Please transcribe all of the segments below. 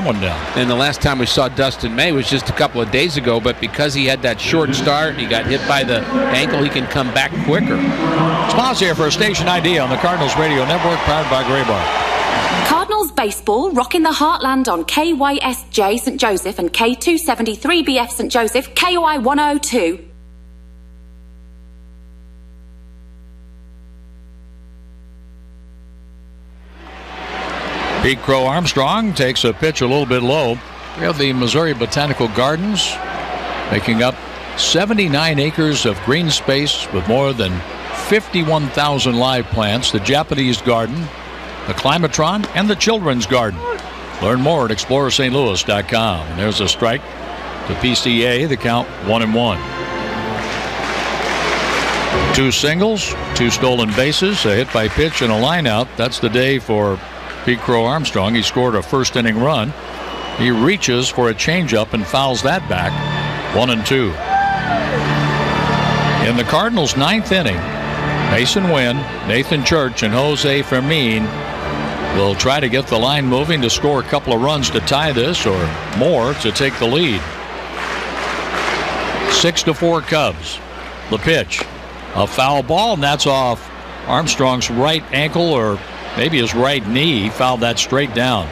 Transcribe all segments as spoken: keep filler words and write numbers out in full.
one down. And the last time we saw Dustin May was just a couple of days ago, but because he had that short start, he got hit by the ankle, he can come back quicker. Spots here for Station I D on the Cardinals Radio Network, powered by Graybar. Cardinals baseball rocking the heartland on K Y S J Saint Joseph and K two seventy-three B F Saint Joseph, K O I one oh two. Pete Crow Armstrong takes a pitch a little bit low. We have the Missouri Botanical Gardens making up seventy-nine acres of green space with more than fifty-one thousand live plants. The Japanese Garden, the Climatron, and the Children's Garden. Learn more at explorer st louis dot com. And there's a strike to P C A, the count one and one. Two singles, two stolen bases, a hit by pitch, and a line out. That's the day for Pete Crow Armstrong. He scored a first inning run. He reaches for a changeup and fouls that back. One and two. In the Cardinals' ninth inning, Mason Wynn, Nathan Church, and Jose Fermin will try to get the line moving to score a couple of runs to tie this, or more to take the lead. Six to four Cubs. The pitch, a foul ball, and that's off Armstrong's right ankle, or maybe his right knee. He fouled that straight down.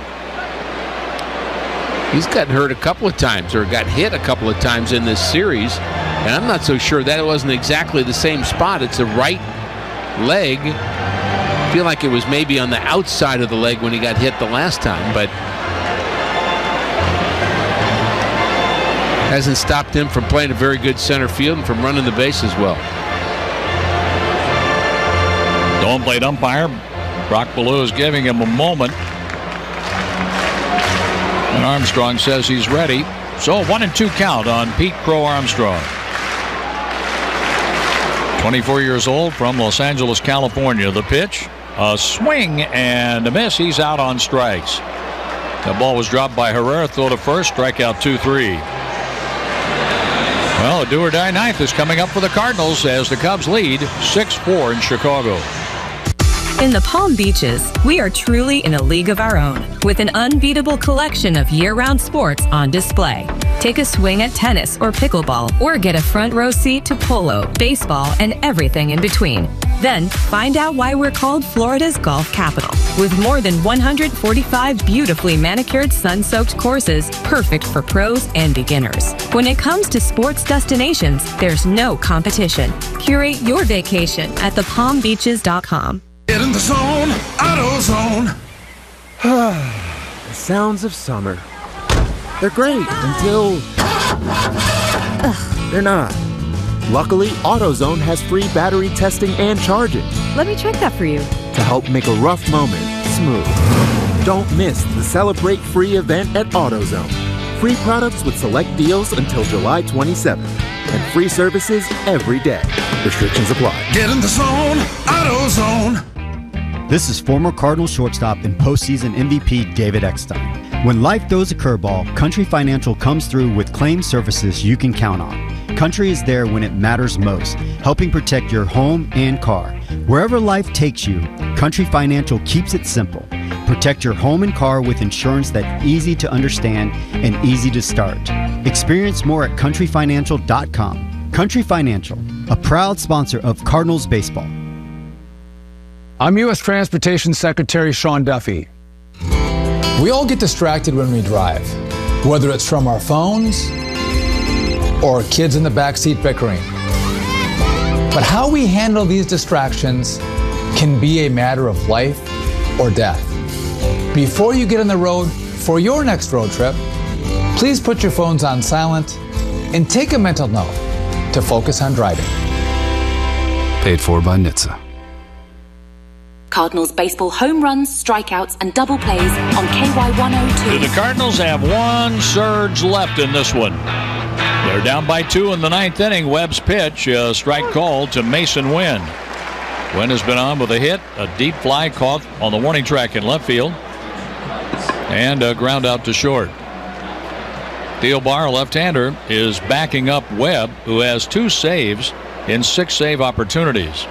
He's gotten hurt a couple of times, or got hit a couple of times in this series, and I'm not so sure that it wasn't exactly the same spot. It's the right leg. I feel like it was maybe on the outside of the leg when he got hit the last time, but hasn't stopped him from playing a very good center field and from running the bases well. Home plate umpire Brock Ballou is giving him a moment, and Armstrong says he's ready. So one and two count on Pete Crow Armstrong. twenty-four years old, from Los Angeles, California. The pitch, a swing and a miss. He's out on strikes. That ball was dropped by Herrera. Throw to first. Strikeout two three. Well, a do-or-die ninth is coming up for the Cardinals as the Cubs lead six four in Chicago. In the Palm Beaches, we are truly in a league of our own, with an unbeatable collection of year-round sports on display. Take a swing at tennis or pickleball, or get a front row seat to polo, baseball, and everything in between. Then, find out why we're called Florida's golf capital, with more than one hundred forty-five beautifully manicured, sun-soaked courses, perfect for pros and beginners. When it comes to sports destinations, there's no competition. Curate your vacation at the palm beaches dot com. Get in the zone, AutoZone. The sounds of summer. They're great until Ugh, they're not. Luckily, AutoZone has free battery testing and charging. Let me check that for you. To help make a rough moment smooth. Don't miss the Celebrate Free event at AutoZone. Free products with select deals until July twenty-seventh. And free services every day. Restrictions apply. Get in the zone, AutoZone. This is former Cardinal shortstop and postseason M V P David Eckstein. When life throws a curveball, Country Financial comes through with claim services you can count on. Country is there when it matters most, helping protect your home and car. Wherever life takes you, Country Financial keeps it simple. Protect your home and car with insurance that's easy to understand and easy to start. Experience more at country financial dot com. Country Financial, a proud sponsor of Cardinals baseball. I'm U S Transportation Secretary Sean Duffy. We all get distracted when we drive, whether it's from our phones or kids in the backseat bickering. But how we handle these distractions can be a matter of life or death. Before you get on the road for your next road trip, please put your phones on silent and take a mental note to focus on driving. Paid for by N H T S A. Cardinals baseball home runs, strikeouts, and double plays on K Y one oh two. The Cardinals have one surge left in this one. They're down by two in the ninth inning. Webb's pitch, a strike called to Mason Wynn. Wynn has been on with a hit, a deep fly caught on the warning track in left field, and a ground out to short. Theo Barr, a left-hander, is backing up Webb, who has two saves in six save opportunities.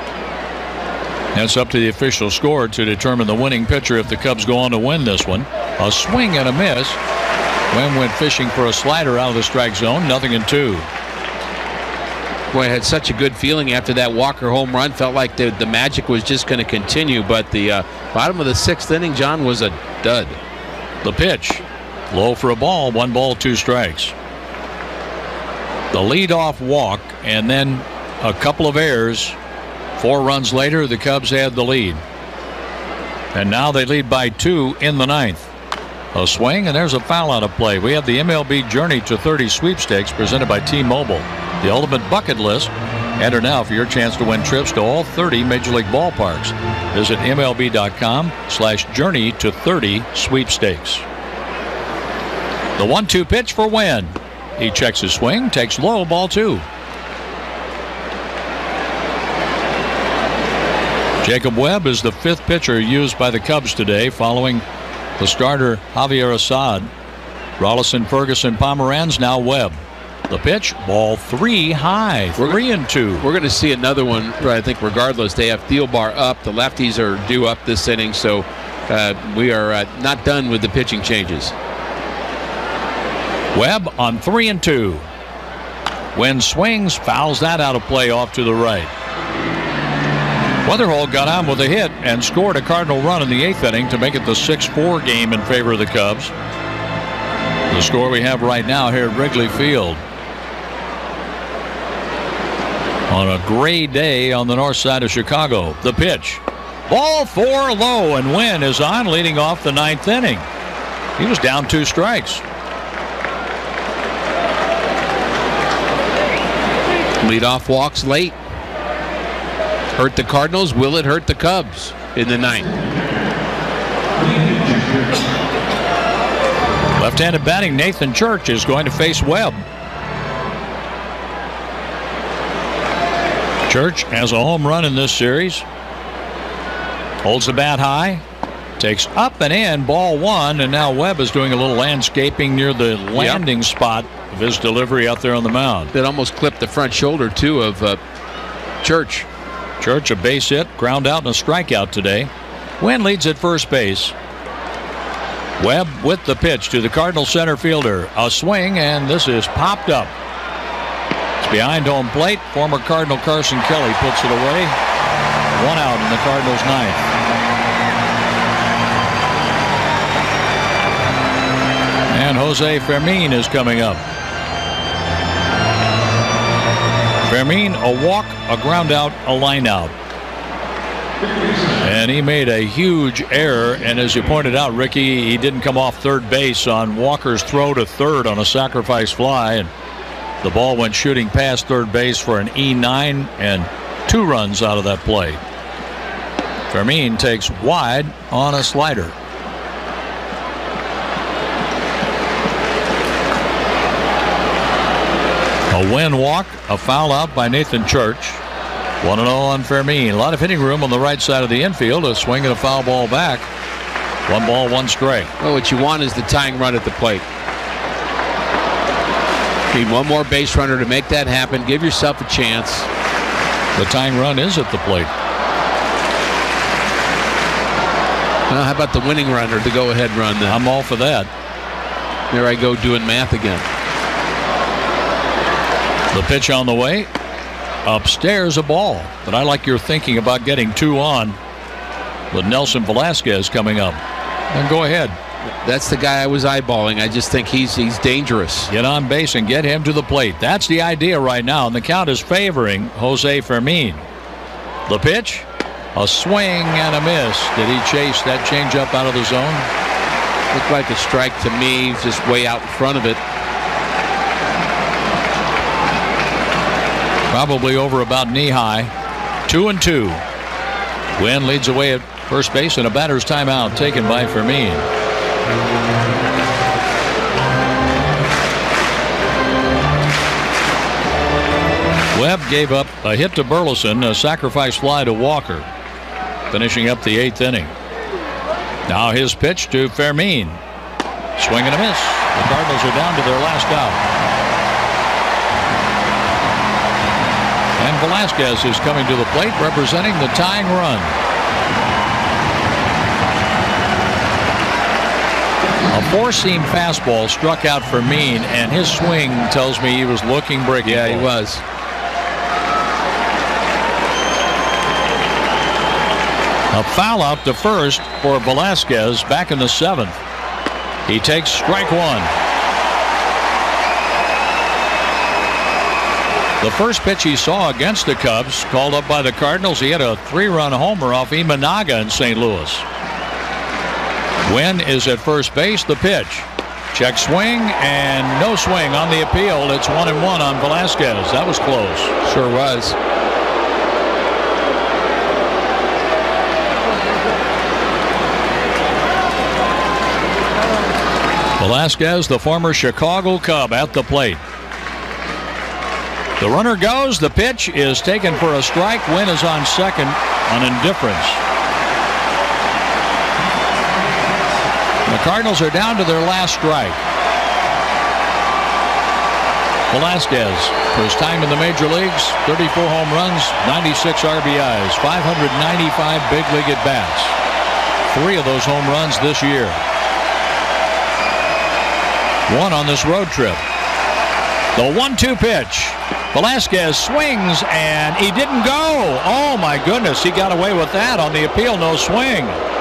That's up to the official score to determine the winning pitcher if the Cubs go on to win this one. A swing and a miss. Wynn went fishing for a slider out of the strike zone. Nothing in two. Boy, I had such a good feeling after that Walker home run. Felt like the, the magic was just going to continue. But the uh, bottom of the sixth inning, John, was a dud. The pitch. Low for a ball. One ball, two strikes. The leadoff walk and then a couple of errors. Four runs later, the Cubs had the lead. And now they lead by two in the ninth. A swing, and there's a foul out of play. We have the M L B Journey to thirty sweepstakes presented by T-Mobile. The ultimate bucket list. Enter now for your chance to win trips to all thirty Major League ballparks. Visit M L B dot com slash journey to thirty sweepstakes. The one two pitch for Wynn. He checks his swing, takes low, ball two. Jacob Webb is the fifth pitcher used by the Cubs today, following the starter Javier Assad. Rollison, Ferguson, Pomeranz, now Webb. The pitch, ball three high, three and two. We're going to see another one, I think, regardless. They have Thielbar up. The lefties are due up this inning, so uh, we are uh, not done with the pitching changes. Webb on three and two. Wynn swings, fouls that out of play off to the right. Weatherholt got on with a hit and scored a Cardinal run in the eighth inning to make it the six four game in favor of the Cubs. The score we have right now here at Wrigley Field. On a gray day on the north side of Chicago. The pitch. Ball four low, and Wynn is on, leading off the ninth inning. He was down two strikes. Leadoff walks late. Hurt the Cardinals. Will it hurt the Cubs in the ninth? Left-handed batting Nathan Church is going to face Webb. Church has a home run in this series. Holds the bat high. Takes up and in, ball one, and now Webb is doing a little landscaping near the landing yep. spot of his delivery out there on the mound. That almost clipped the front shoulder, too, of uh, Church. Church, a base hit, ground out, and a strikeout today. Wynn leads at first base. Webb with the pitch to the Cardinal center fielder. A swing, and this is popped up. It's behind home plate. Former Cardinal Carson Kelly puts it away. One out in the Cardinals' ninth. And Jose Fermin is coming up. Fermin, a walk, a ground out, a line out. And he made a huge error, and as you pointed out, Ricky, he didn't come off third base on Walker's throw to third on a sacrifice fly, and the ball went shooting past third base for an E nine and two runs out of that play. Fermin takes wide on a slider. A Wynn walk, a foul out by Nathan Church. one and oh on Fermin. A lot of hitting room on the right side of the infield. A swing and a foul ball back. One ball, one strike. Well, what you want is the tying run at the plate. Need one more base runner to make that happen. Give yourself a chance. The tying run is at the plate. Well, how about the winning runner, the go-ahead run then? I'm all for that. There I go doing math again. The pitch on the way. Upstairs a ball. But I like your thinking about getting two on with Nelson Velasquez coming up. And go ahead. That's the guy I was eyeballing. I just think he's he's dangerous. Get on base and get him to the plate. That's the idea right now. And the count is favoring Jose Fermin. The pitch. A swing and a miss. Did he chase that changeup out of the zone? Looked like a strike to me. Just way out in front of it. Probably over about knee high. Two and two. Wynn leads away at first base, and a batter's timeout taken by Fermin. Webb gave up a hit to Burleson, a sacrifice fly to Walker, finishing up the eighth inning. Now his pitch to Fermin. Swing and a miss. The Cardinals are down to their last out. And Velasquez is coming to the plate, representing the tying run. A four-seam fastball struck out for Mean, and his swing tells me he was looking breaking Yeah, ball. he was. A foul out to first for Velasquez back in the seventh. He takes strike one. The first pitch he saw against the Cubs, called up by the Cardinals, he had a three-run homer off Imanaga in Saint Louis. Wynn is at first base. The pitch. Check swing and no swing on the appeal. It's one and one on Velasquez. That was close. Sure was. Velasquez, the former Chicago Cub, at the plate. The runner goes. The pitch is taken for a strike. Wynn is on second on indifference. The Cardinals are down to their last strike. Velasquez, for his time in the major leagues, thirty-four home runs, ninety-six R B Is, five hundred ninety-five big league at-bats. Three of those home runs this year. One on this road trip. The one two pitch. Velasquez swings, and he didn't go. Oh, my goodness. He got away with that on the appeal. No swing.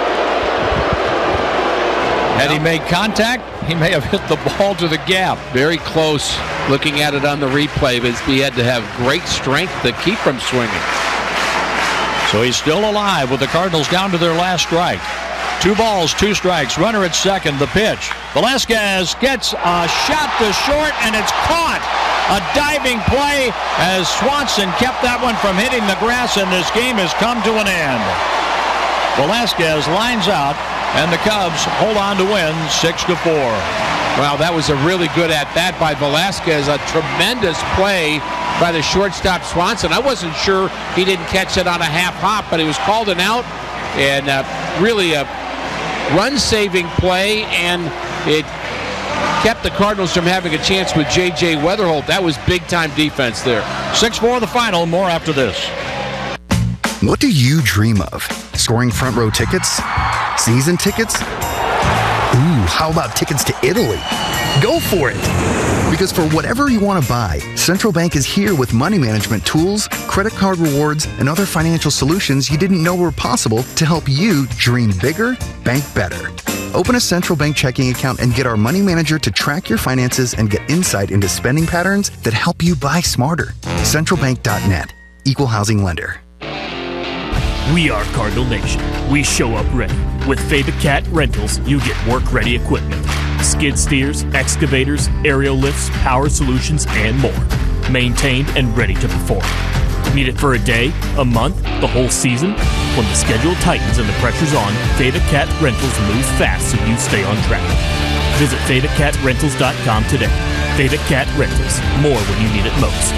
Had he made contact, he may have hit the ball to the gap. Very close. Looking at it on the replay, but he had to have great strength to keep from swinging. So he's still alive with the Cardinals down to their last strike. Two balls, two strikes. Runner at second. The pitch. Velasquez gets a shot to short, and it's caught. A diving play as Swanson kept that one from hitting the grass, and this game has come to an end. Velasquez lines out, and the Cubs hold on to win six to four. Wow, that was a really good at-bat by Velasquez. A tremendous play by the shortstop Swanson. I wasn't sure he didn't catch it on a half hop, but he was called an out, and uh, really a run-saving play, and it kept the Cardinals from having a chance with J J Weatherholt. That was big-time defense there. six four the final. More after this. What do you dream of? Scoring front row tickets? Season tickets? Ooh, how about tickets to Italy? Go for it! Because for whatever you want to buy, Central Bank is here with money management tools, credit card rewards, and other financial solutions you didn't know were possible to help you dream bigger, bank better. Open a Central Bank checking account and get our money manager to track your finances and get insight into spending patterns that help you buy smarter. central bank dot net. Equal housing lender. We are Cardinal Nation. We show up ready. With Fava Cat Rentals, you get work-ready equipment. Skid steers, excavators, aerial lifts, power solutions, and more. Maintained and ready to perform. Need it for a day, a month, the whole season? When the schedule tightens and the pressure's on, Fava Cat Rentals moves fast so you stay on track. Visit fava cat rentals dot com today. Fava Cat Rentals. More when you need it most.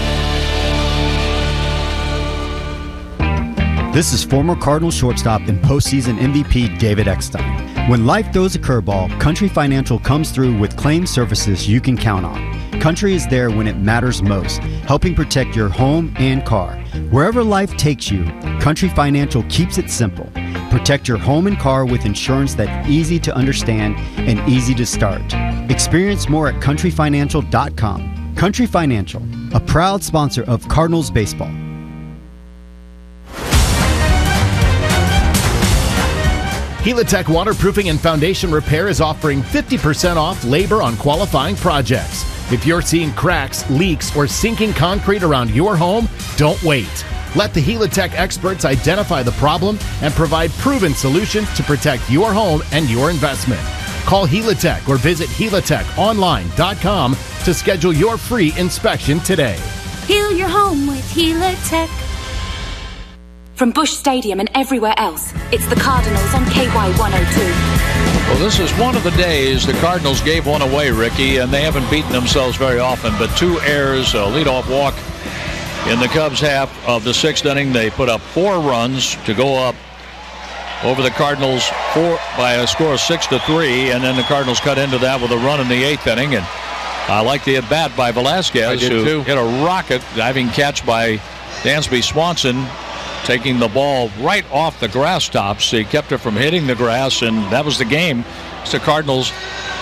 This is former Cardinal shortstop and postseason M V P David Eckstein. When life throws a curveball, Country Financial comes through with claim services you can count on. Country is there when it matters most, helping protect your home and car. Wherever life takes you, Country Financial keeps it simple. Protect your home and car with insurance that's easy to understand and easy to start. Experience more at country financial dot com. Country Financial, a proud sponsor of Cardinals baseball. Helitech Waterproofing and Foundation Repair is offering fifty percent off labor on qualifying projects. If you're seeing cracks, leaks, or sinking concrete around your home, don't wait. Let the Helitech experts identify the problem and provide proven solutions to protect your home and your investment. Call Helitech or visit helitech online dot com to schedule your free inspection today. Heal your home with Helitech. From Busch Stadium and everywhere else, it's the Cardinals on K Y one oh two. Well, this is one of the days the Cardinals gave one away, Ricky, and they haven't beaten themselves very often, but two errors, a leadoff walk in the Cubs half of the sixth inning. They put up four runs to go up over the Cardinals four by a score of six to three, and then the Cardinals cut into that with a run in the eighth inning. And I like the at-bat by Velasquez, who too. hit a rocket diving catch by Dansby Swanson, taking the ball right off the grass tops. He kept it from hitting the grass, and that was the game. It's the Cardinals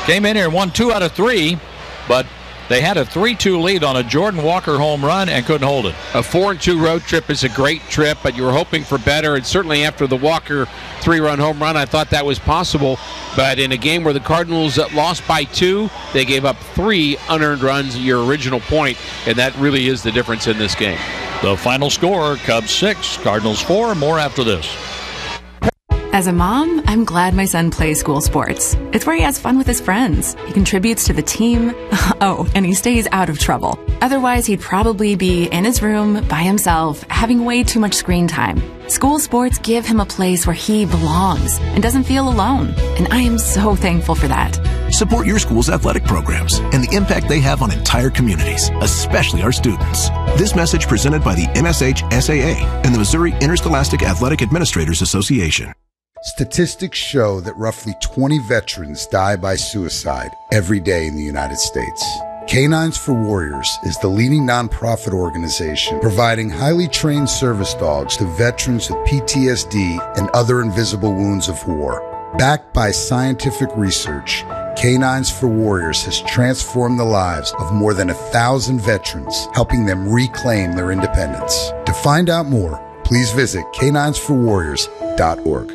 came in here and won two out of three, but they had a three two lead on a Jordan Walker home run and couldn't hold it. A four and two road trip is a great trip, but you were hoping for better, and certainly after the Walker three-run home run, I thought that was possible. But in a game where the Cardinals lost by two, they gave up three unearned runs, your original point, and that really is the difference in this game. The final score, Cubs six, Cardinals four. More after this. As a mom, I'm glad my son plays school sports. It's where he has fun with his friends. He contributes to the team. Oh, and he stays out of trouble. Otherwise, he'd probably be in his room by himself, having way too much screen time. School sports give him a place where he belongs and doesn't feel alone. And I am so thankful for that. Support your school's athletic programs and the impact they have on entire communities, especially our students. This message presented by the M S H S A A and the Missouri Interscholastic Athletic Administrators Association. Statistics show that roughly twenty veterans die by suicide every day in the United States. Canines for Warriors is the leading nonprofit organization providing highly trained service dogs to veterans with P T S D and other invisible wounds of war. Backed by scientific research, Canines for Warriors has transformed the lives of more than a thousand veterans, helping them reclaim their independence. To find out more, please visit canines for warriors dot org.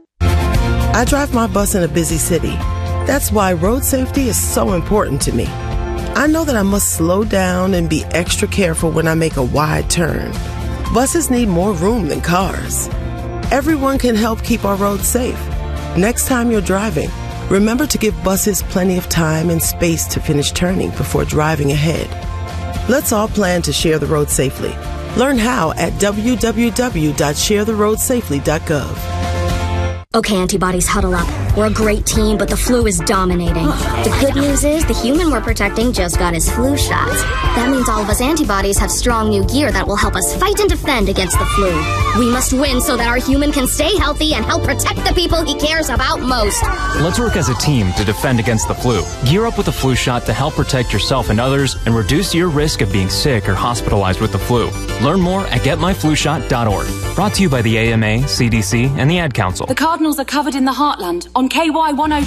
I drive my bus in a busy city. That's why road safety is so important to me. I know that I must slow down and be extra careful when I make a wide turn. Buses need more room than cars. Everyone can help keep our roads safe. Next time you're driving, remember to give buses plenty of time and space to finish turning before driving ahead. Let's all plan to share the road safely. Learn how at w w w dot share the road safely dot gov. Okay, antibodies, huddle up. We're a great team, but the flu is dominating. The good news is the human we're protecting just got his flu shot. That means all of us antibodies have strong new gear that will help us fight and defend against the flu. We must win so that our human can stay healthy and help protect the people he cares about most. Let's work as a team to defend against the flu. Gear up with a flu shot to help protect yourself and others and reduce your risk of being sick or hospitalized with the flu. Learn more at get my flu shot dot org. Brought to you by the A M A, C D C, and the Ad Council. The Cardinals are covered in the Heartland on K Y one oh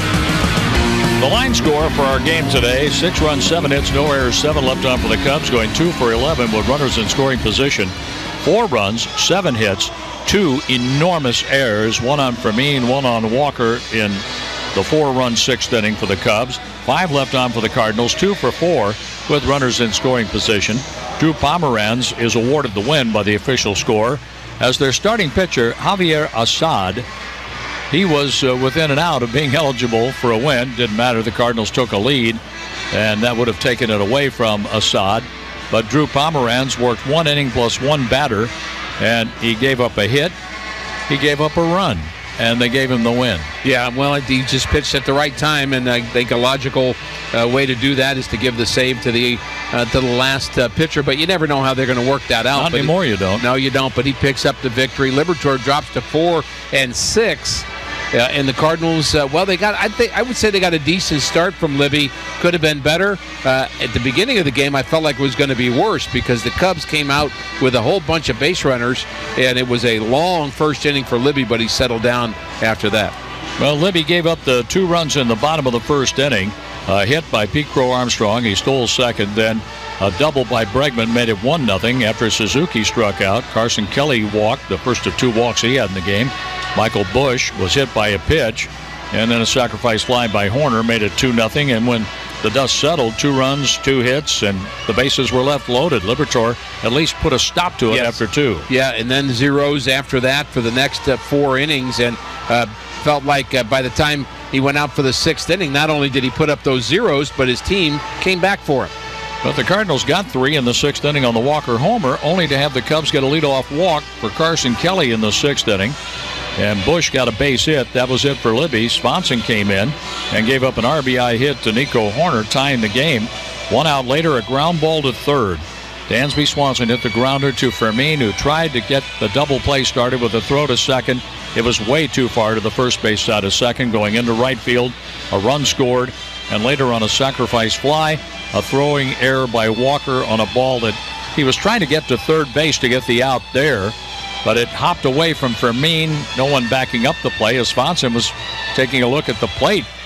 two. The line score for our game today, six runs, seven hits, no errors, seven left on for the Cubs, going two for eleven with runners in scoring position. Four runs, seven hits, two enormous errors, one on Fermin, one on Walker in the four-run sixth inning for the Cubs. Five left on for the Cardinals, two for four with runners in scoring position. Drew Pomeranz is awarded the win by the official score as their starting pitcher, Javier Assad. He was uh, within an out of being eligible for a win. Didn't matter. The Cardinals took a lead, and that would have taken it away from Assad. But Drew Pomeranz worked one inning plus one batter, and he gave up a hit. He gave up a run, and they gave him the win. Yeah, well, he just pitched at the right time, and I think a logical uh, way to do that is to give the save to the uh, to the last uh, pitcher. But you never know how they're going to work that out. Not but anymore, he, you don't. No, you don't. But he picks up the victory. Liberatore drops to four and six. Uh, and the Cardinals, uh, well, they got, I think, I would say they got a decent start from Libby. Could have been better. Uh, at the beginning of the game, I felt like it was going to be worse because the Cubs came out with a whole bunch of base runners, and it was a long first inning for Libby, but he settled down after that. Well, Libby gave up the two runs in the bottom of the first inning. A hit by Pete Crow Armstrong. He stole second. Then a double by Bregman made it one nothing after Suzuki struck out. Carson Kelly walked, the first of two walks he had in the game. Michael Bush was hit by a pitch, and then a sacrifice fly by Horner made it two nothing. And when the dust settled, two runs, two hits, and the bases were left loaded. Liberatore at least put a stop to it yes. after two. Yeah, and then zeros after that for the next uh, four innings, and uh, felt like uh, by the time he went out for the sixth inning, not only did he put up those zeros, but his team came back for him. But the Cardinals got three in the sixth inning on the Walker homer, only to have the Cubs get a leadoff walk for Carson Kelly in the sixth inning. And Bush got a base hit. That was it for Libby. Swanson came in and gave up an R B I hit to Nico Horner, tying the game. One out later, a ground ball to third. Dansby Swanson hit the grounder to Fermin, who tried to get the double play started with a throw to second. It was way too far to the first base side of second, going into right field. A run scored, and later on a sacrifice fly, a throwing error by Walker on a ball that he was trying to get to third base to get the out there, but it hopped away from Fermin. No one backing up the play as Swanson was taking a look at the plate.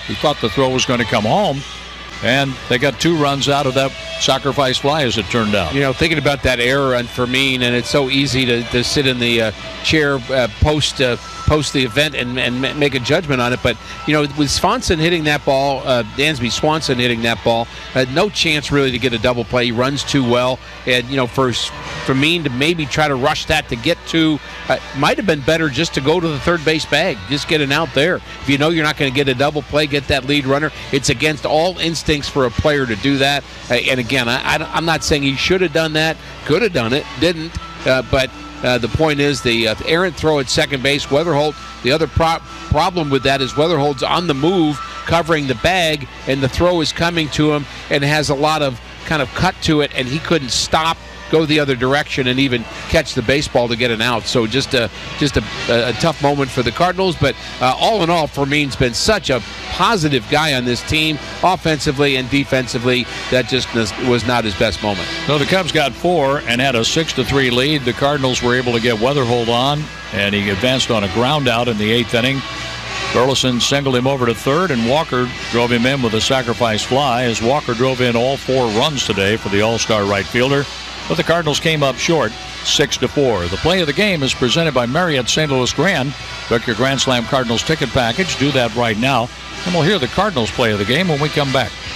He thought the throw was going to come home, and they got two runs out of that sacrifice fly, as it turned out. You know, thinking about that error on Fermin, and it's so easy to, to sit in the uh, chair uh, post uh, post the event and, and make a judgment on it. But, you know, with Swanson hitting that ball, uh, Dansby Swanson hitting that ball, uh, no chance really to get a double play. He runs too well. And, you know, for Fermin to maybe try to rush that to get to, uh, might have been better just to go to the third base bag, just get an out there. If you know you're not going to get a double play, get that lead runner. It's against all instincts for a player to do that. Uh, and again, I, I, I'm not saying he should have done that, could have done it, didn't, uh, but Uh, the point is the uh, errant throw at second base. Weatherholt, the other pro- problem with that is Weatherholt's on the move, covering the bag, and the throw is coming to him and has a lot of kind of cut to it, and he couldn't stop, go the other direction, and even catch the baseball to get an out. So just a just a, a tough moment for the Cardinals. But uh, all in all, Fermin's been such a positive guy on this team, offensively and defensively. That just was not his best moment. So the Cubs got four and had a six to three lead. The Cardinals were able to get Weatherholt on, and he advanced on a ground out in the eighth inning. Burleson singled him over to third, and Walker drove him in with a sacrifice fly, as Walker drove in all four runs today for the All-Star right fielder. But the Cardinals came up short, six to four. The play of the game is presented by Marriott Saint Louis Grand. Book your Grand Slam Cardinals ticket package. Do that right now. And we'll hear the Cardinals play of the game when we come back.